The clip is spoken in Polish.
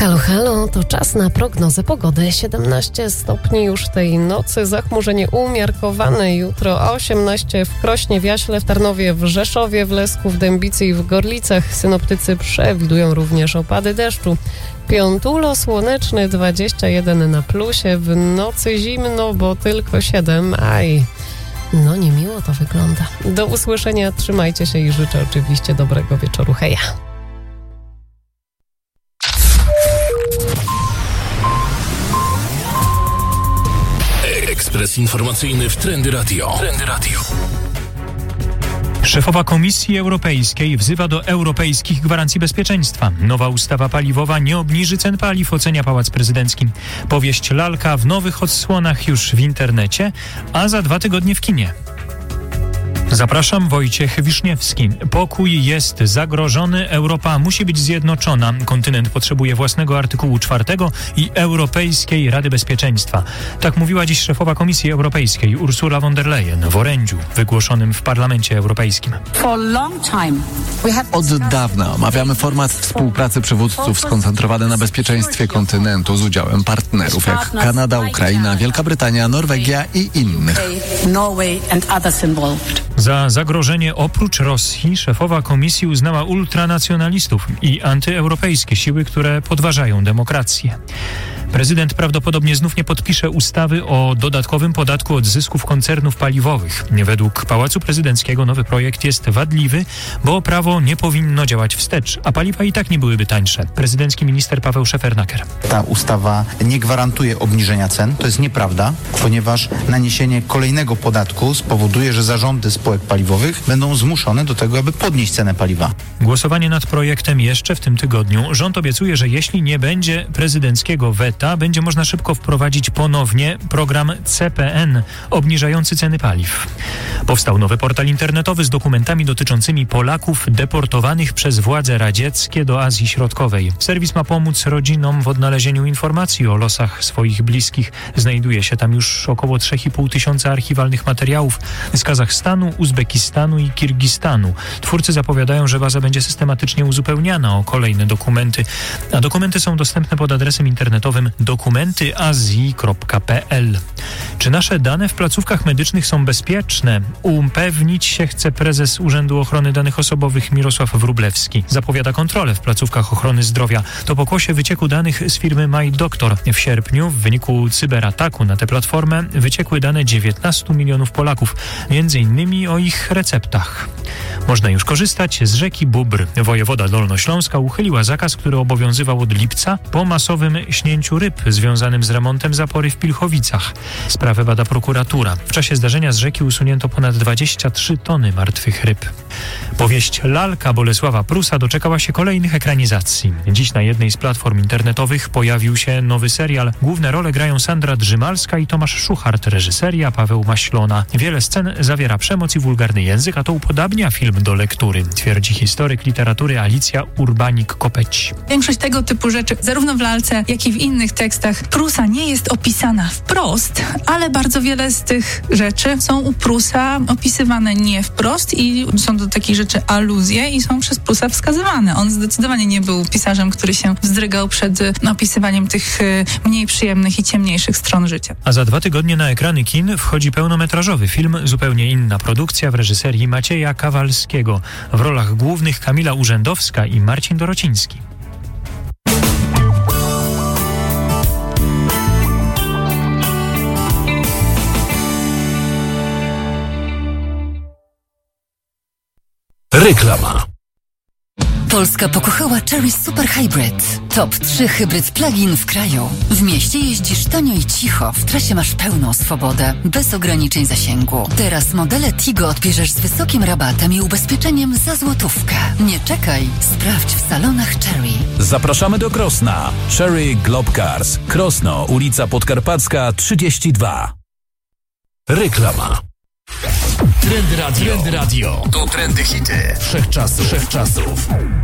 Halo, halo, to czas na prognozę pogody. 17 stopni już tej nocy, zachmurzenie umiarkowane. Jutro 18 w Krośnie, w Jaśle, w Tarnowie, w Rzeszowie, w Lesku, w Dębicy i w Gorlicach. Synoptycy przewidują również opady deszczu. Piątulo słoneczny, 21 na plusie. W nocy zimno, bo tylko 7. Aj, no niemiło to wygląda. Do usłyszenia, trzymajcie się i życzę oczywiście dobrego wieczoru. Heja! Ekspres informacyjny w Trendy Radio. Szefowa Komisji Europejskiej wzywa do europejskich gwarancji bezpieczeństwa. Nowa ustawa paliwowa nie obniży cen paliw, ocenia Pałac Prezydencki. Powieść Lalka w nowych odsłonach już w internecie, a za 2 tygodnie w kinie. Zapraszam, Wojciech Wiszniewski. Pokój jest zagrożony, Europa musi być zjednoczona. Kontynent potrzebuje własnego artykułu 4 i Europejskiej Rady Bezpieczeństwa. Tak mówiła dziś szefowa Komisji Europejskiej Ursula von der Leyen w orędziu wygłoszonym w Parlamencie Europejskim. Od dawna omawiamy format współpracy przywódców skoncentrowany na bezpieczeństwie kontynentu z udziałem partnerów jak Kanada, Ukraina, Wielka Brytania, Norwegia i innych. Za zagrożenie oprócz Rosji szefowa komisji uznała ultranacjonalistów i antyeuropejskie siły, które podważają demokrację. Prezydent prawdopodobnie znów nie podpisze ustawy o dodatkowym podatku od zysków koncernów paliwowych. Według Pałacu Prezydenckiego nowy projekt jest wadliwy, bo prawo nie powinno działać wstecz, a paliwa i tak nie byłyby tańsze. Prezydencki minister Paweł Szefernaker. Ta ustawa nie gwarantuje obniżenia cen. To jest nieprawda, ponieważ naniesienie kolejnego podatku spowoduje, że zarządy spółek paliwowych będą zmuszone do tego, aby podnieść cenę paliwa. Głosowanie nad projektem jeszcze w tym tygodniu. Rząd obiecuje, że jeśli nie będzie prezydenckiego weta, będzie można szybko wprowadzić ponownie program CPN obniżający ceny paliw. Powstał nowy portal internetowy z dokumentami dotyczącymi Polaków deportowanych przez władze radzieckie do Azji Środkowej. Serwis ma pomóc rodzinom w odnalezieniu informacji o losach swoich bliskich. Znajduje się tam już około 3,5 tysiąca archiwalnych materiałów z Kazachstanu, Uzbekistanu i Kirgistanu. Twórcy zapowiadają, że baza będzie systematycznie uzupełniana o kolejne dokumenty, a dokumenty są dostępne pod adresem internetowym dokumentyazji.pl. Czy nasze dane w placówkach medycznych są bezpieczne? Upewnić się chce prezes Urzędu Ochrony Danych Osobowych Mirosław Wróblewski. Zapowiada kontrolę w placówkach ochrony zdrowia. To pokłosie wycieku danych z firmy MyDoctor. W sierpniu w wyniku cyberataku na tę platformę wyciekły dane 19 milionów Polaków, między innymi o ich receptach. Można już korzystać z rzeki Bóbr. Wojewoda Dolnośląska uchyliła zakaz, który obowiązywał od lipca po masowym śnięciu ryb związanym z remontem zapory w Pilchowicach. Sprawę bada prokuratura. W czasie zdarzenia z rzeki usunięto ponad 23 tony martwych ryb. Powieść Lalka Bolesława Prusa doczekała się kolejnych ekranizacji. Dziś na jednej z platform internetowych pojawił się nowy serial. Główne role grają Sandra Drzymalska i Tomasz Szuchart, reżyseria Paweł Maślona. Wiele scen zawiera przemoc i wulgarny język, a to upodabnia film do lektury, twierdzi historyk literatury Alicja Urbanik-Kopeć. Większość tego typu rzeczy, zarówno w Lalce, jak i w innych tekstach Prusa nie jest opisana wprost, ale bardzo wiele z tych rzeczy są u Prusa opisywane nie wprost i są do takich rzeczy aluzje i są przez Prusa wskazywane. On zdecydowanie nie był pisarzem, który się wzdrygał przed opisywaniem tych mniej przyjemnych i ciemniejszych stron życia. A za 2 tygodnie na ekrany kin wchodzi pełnometrażowy film, zupełnie inna produkcja w reżyserii Macieja Kawalskiego. W rolach głównych Kamila Urzędowska i Marcin Dorociński. Reklama. Polska pokochała Chery Super Hybrid. Top 3 hybryd plug-in w kraju. W mieście jeździsz tanio i cicho, w trasie masz pełną swobodę, bez ograniczeń zasięgu. Teraz modele Tigo odbierzesz z wysokim rabatem i ubezpieczeniem za złotówkę. Nie czekaj, sprawdź w salonach Chery. Zapraszamy do Krosna. Chery Globe Cars. Krosno, ulica Podkarpacka 32. Reklama. Trendy Radio. To trendy hity. Wszechczasów.